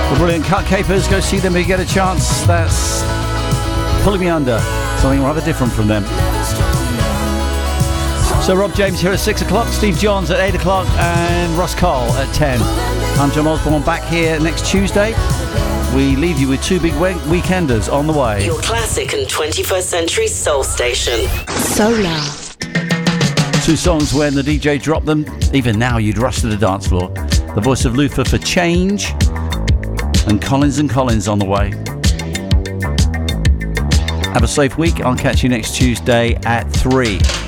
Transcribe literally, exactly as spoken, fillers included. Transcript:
The brilliant Cut Capers, go see them if you get a chance. That's Pulling Me Under, something rather different from them. So Rob James here at six o'clock, Steve Johns at eight o'clock, and Ross Cole at ten. I'm John Osborne, back here next Tuesday. We leave you with two big we- weekenders on the way. Your classic and twenty-first century soul station. Solar. Two songs when the D J dropped them, even now you'd rush to the dance floor. The voice of Luther for Change, and Collins and Collins on the way. Have a safe week. I'll catch you next Tuesday at three.